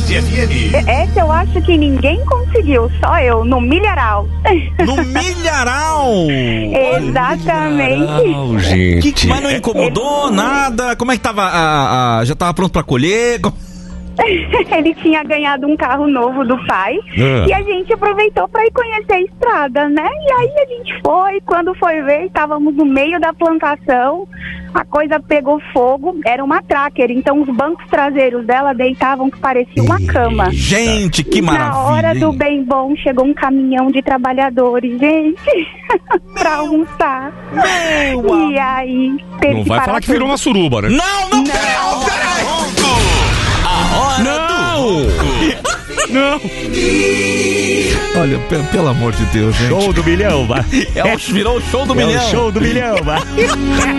FM. Essa eu acho que ninguém conseguiu, só eu, no Milharal. No Milharal? Exatamente. Milharal, gente. Mas não incomodou nada? Como é que tava? Já tava pronto pra colher? Ele tinha ganhado um carro novo do pai e a gente aproveitou para ir conhecer a estrada, né? E aí a gente foi, quando foi ver, estávamos no meio da plantação, a coisa pegou fogo, era uma tracker, então os bancos traseiros dela deitavam que parecia uma cama. Gente, que maravilha! Na hora do bem bom, chegou um caminhão de trabalhadores, gente, pra almoçar. E aí, teve Não que vai parar falar que tudo. virou uma suruba, né? Não! Não! Olha, pelo amor de Deus, gente. Show do milhão, vai. Virou o show do É milhão. o show do milhão, vai.